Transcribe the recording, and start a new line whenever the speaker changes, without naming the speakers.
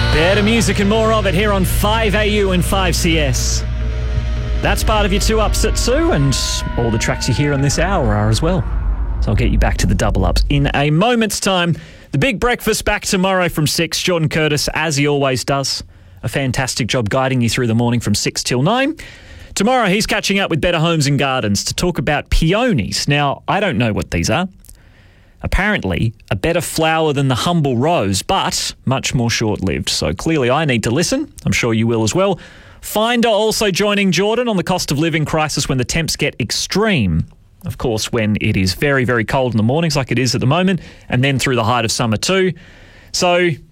Better music and more of it here on 5AU and 5CS. That's part of your 2 Ups at 2, and all the tracks you hear on this hour are as well. So I'll get you back to the double ups in a moment's time. The Big Breakfast back tomorrow from 6. Jordan Curtis, as he always does, a fantastic job guiding you through the morning from 6 till 9. Tomorrow he's catching up with Better Homes and Gardens to talk about peonies. Now, I don't know what these are. Apparently, a better flower than the humble rose, but much more short-lived. So clearly I need to listen. I'm sure you will as well. Finder also joining Jordan on the cost of living crisis when the temps get extreme. Of course, when it is very, very cold in the mornings like it is at the moment, and then through the height of summer too. So